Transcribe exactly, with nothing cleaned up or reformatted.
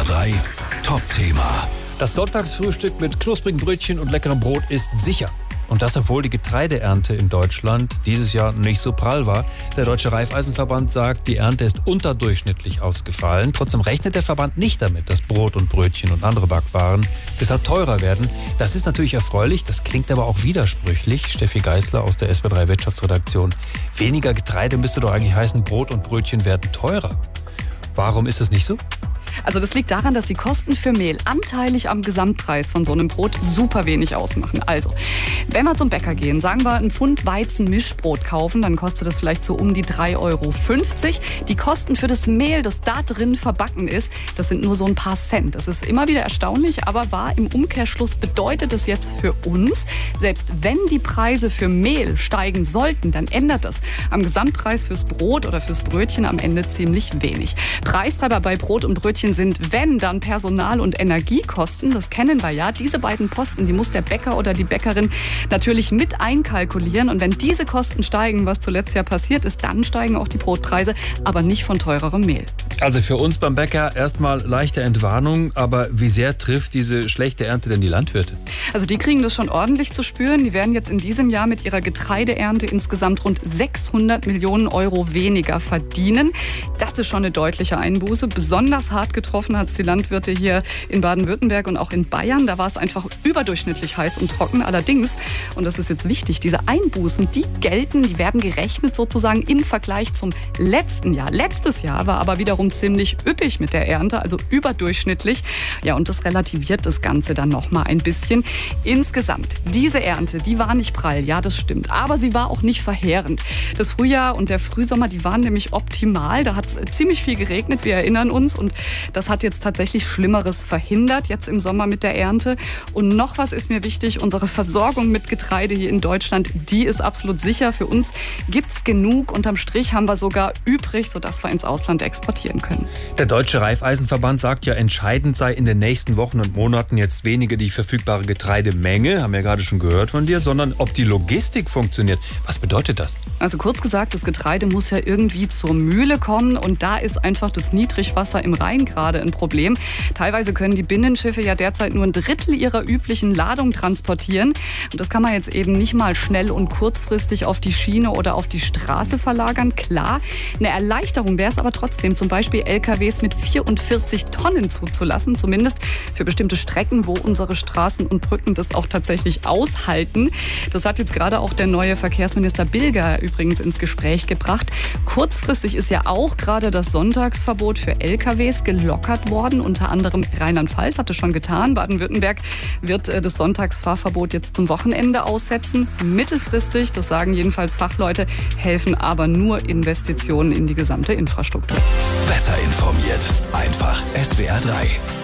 R drei Top-Thema. Das Sonntagsfrühstück mit knusprigen Brötchen und leckerem Brot ist sicher. Und das, obwohl die Getreideernte in Deutschland dieses Jahr nicht so prall war. Der Deutsche Raiffeisenverband sagt, die Ernte ist unterdurchschnittlich ausgefallen. Trotzdem rechnet der Verband nicht damit, dass Brot und Brötchen und andere Backwaren deshalb teurer werden. Das ist natürlich erfreulich, das klingt aber auch widersprüchlich. Steffi Geißler aus der S W R drei Wirtschaftsredaktion. Weniger Getreide müsste doch eigentlich heißen, Brot und Brötchen werden teurer. Warum ist es nicht so? Also das liegt daran, dass die Kosten für Mehl anteilig am Gesamtpreis von so einem Brot super wenig ausmachen. Also, wenn wir zum Bäcker gehen, sagen wir ein Pfund Weizen-Mischbrot kaufen, dann kostet das vielleicht so um die drei Euro fünfzig. Die Kosten für das Mehl, das da drin verbacken ist, das sind nur so ein paar Cent. Das ist immer wieder erstaunlich, aber wahr. Im Umkehrschluss bedeutet es jetzt für uns, selbst wenn die Preise für Mehl steigen sollten, dann ändert das am Gesamtpreis fürs Brot oder fürs Brötchen am Ende ziemlich wenig. Preistreiber bei Brot und Brötchen sind, wenn, dann Personal- und Energiekosten. Das kennen wir ja. Diese beiden Posten, die muss der Bäcker oder die Bäckerin natürlich mit einkalkulieren. Und wenn diese Kosten steigen, was zuletzt ja passiert ist, dann steigen auch die Brotpreise, aber nicht von teurerem Mehl. Also für uns beim Bäcker erstmal leichte Entwarnung, aber wie sehr trifft diese schlechte Ernte denn die Landwirte? Also die kriegen das schon ordentlich zu spüren. Die werden jetzt in diesem Jahr mit ihrer Getreideernte insgesamt rund sechshundert Millionen Euro weniger verdienen. Das ist schon eine deutliche Einbuße. Besonders hart getroffen hat es die Landwirte hier in Baden-Württemberg und auch in Bayern. Da war es einfach überdurchschnittlich heiß und trocken. Allerdings, und das ist jetzt wichtig, diese Einbußen, die gelten, die werden gerechnet sozusagen im Vergleich zum letzten Jahr. Letztes Jahr war aber wiederum ziemlich üppig mit der Ernte, also überdurchschnittlich. Ja, und das relativiert das Ganze dann noch mal ein bisschen. Insgesamt, diese Ernte, die war nicht prall, ja, das stimmt. Aber sie war auch nicht verheerend. Das Frühjahr und der Frühsommer, die waren nämlich optimal. Da hat es ziemlich viel geregnet, wir erinnern uns. Und das hat jetzt tatsächlich Schlimmeres verhindert, jetzt im Sommer mit der Ernte. Und noch was ist mir wichtig, unsere Versorgung mit Getreide hier in Deutschland, die ist absolut sicher. Für uns gibt es genug. Unterm Strich haben wir sogar übrig, sodass wir ins Ausland exportieren können. Der Deutsche Raiffeisenverband sagt ja, entscheidend sei in den nächsten Wochen und Monaten jetzt weniger die verfügbare Getreidemenge, haben wir ja gerade schon gehört von dir, sondern ob die Logistik funktioniert. Was bedeutet das? Also kurz gesagt, das Getreide muss ja irgendwie zur Mühle kommen und da ist einfach das Niedrigwasser im Rhein gerade ein Problem. Teilweise können die Binnenschiffe ja derzeit nur ein Drittel ihrer üblichen Ladung transportieren. Und das kann man jetzt eben nicht mal schnell und kurzfristig auf die Schiene oder auf die Straße verlagern. Klar, eine Erleichterung wäre es aber trotzdem, zum Beispiel L K Ws mit vierundvierzig Tonnen zuzulassen, zumindest für bestimmte Strecken, wo unsere Straßen und Brücken das auch tatsächlich aushalten. Das hat jetzt gerade auch der neue Verkehrsminister Bilger übrigens ins Gespräch gebracht. Kurzfristig ist ja auch gerade das Sonntagsverbot für L K Ws gelockert worden. Unter anderem Rheinland-Pfalz hat es schon getan. Baden-Württemberg wird das Sonntagsfahrverbot jetzt zum Wochenende aussetzen. Mittelfristig, das sagen jedenfalls Fachleute, helfen aber nur Investitionen in die gesamte Infrastruktur. Besser informiert. Einfach S W R drei.